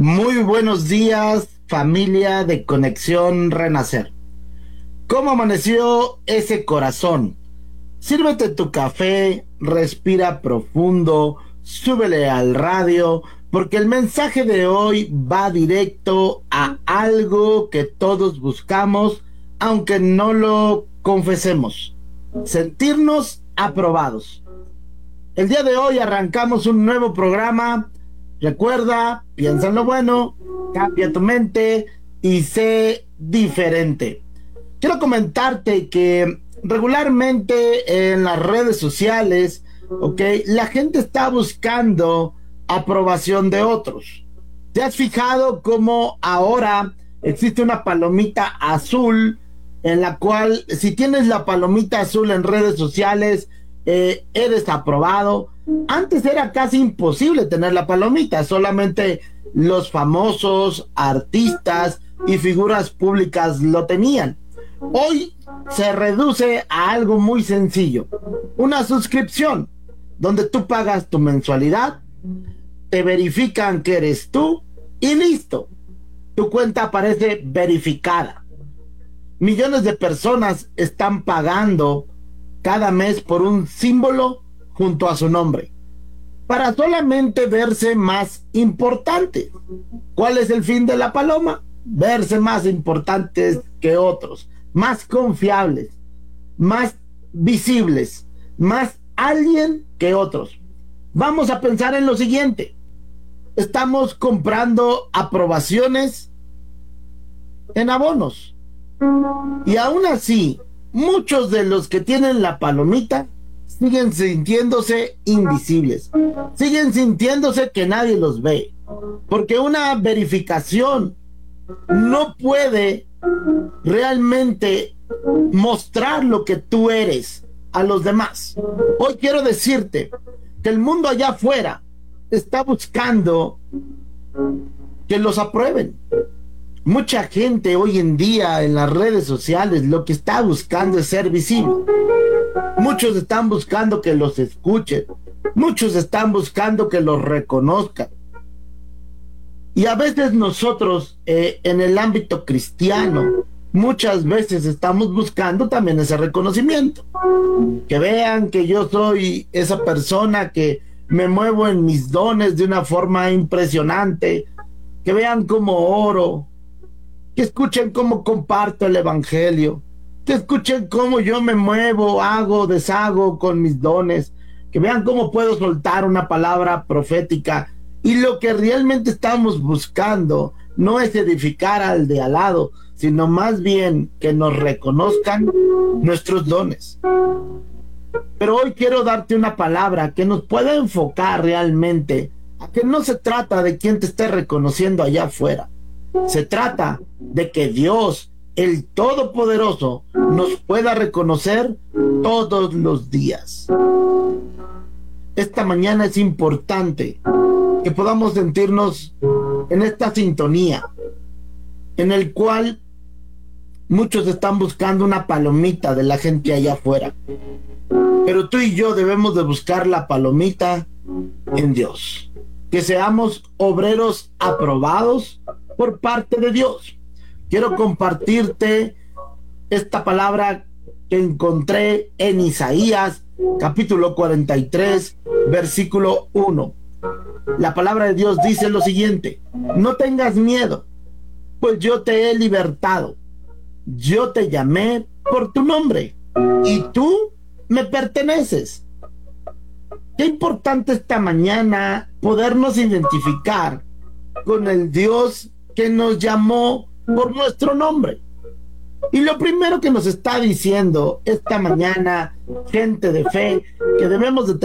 Muy buenos días, familia de Conexión Renacer. ¿Cómo amaneció ese corazón? Sírvete tu café, respira profundo, súbele al radio, porque el mensaje de hoy va directo a algo que todos buscamos, aunque no lo confesemos: sentirnos aprobados. El día de hoy arrancamos un nuevo programa. Recuerda, piensa en lo bueno, cambia tu mente y sé diferente. Quiero comentarte que regularmente en las redes sociales, la gente está buscando aprobación de otros. ¿Te has fijado cómo ahora existe una palomita azul en la cual, si tienes la palomita azul en redes sociales, eres aprobado? Antes era casi imposible tener la palomita, solamente los famosos, artistas y figuras públicas lo tenían. Hoy se reduce a algo muy sencillo: una suscripción, donde tú pagas tu mensualidad, te verifican que eres tú y listo, tu cuenta aparece verificada. Millones de personas están pagando cada mes por un símbolo junto a su nombre, para solamente verse más importantes. ¿Cuál es el fin de la paloma? Verse más importantes que otros, más confiables, más visibles, más alguien que otros. Vamos a pensar en lo siguiente: estamos comprando aprobaciones en abonos, y aún así muchos de los que tienen la palomita siguen sintiéndose invisibles, siguen sintiéndose que nadie los ve, porque una verificación no puede realmente mostrar lo que tú eres a los demás. Hoy quiero decirte que el mundo allá afuera está buscando que los aprueben. Mucha gente hoy en día en las redes sociales lo que está buscando es ser visible. Muchos están buscando que los escuchen. Muchos están buscando que los reconozcan. Y a veces nosotros, en el ámbito cristiano, muchas veces estamos buscando también ese reconocimiento. Que vean que yo soy esa persona que me muevo en mis dones de una forma impresionante. Que vean cómo oro. Que escuchen cómo comparto el evangelio, que escuchen cómo yo me muevo, hago, deshago con mis dones, que vean cómo puedo soltar una palabra profética. Y lo que realmente estamos buscando no es edificar al de al lado, sino más bien que nos reconozcan nuestros dones. Pero hoy quiero darte una palabra que nos pueda enfocar realmente a que no se trata de quién te esté reconociendo allá afuera. Se trata de que Dios, el Todopoderoso, nos pueda reconocer todos los días. Esta mañana es importante que podamos sentirnos en esta sintonía, en el cual muchos están buscando una palomita de la gente allá afuera. Pero tú y yo debemos de buscar la palomita en Dios. Que seamos obreros aprobados por parte de Dios. Quiero compartirte esta palabra que encontré en Isaías capítulo 43 versículo 1. La palabra de Dios dice lo siguiente: no tengas miedo, pues yo te he libertado. Yo te llamé por tu nombre y tú me perteneces. Qué importante esta mañana podernos identificar con el Dios que nos llamó por nuestro nombre. Y lo primero que nos está diciendo esta mañana, gente de fe, que debemos de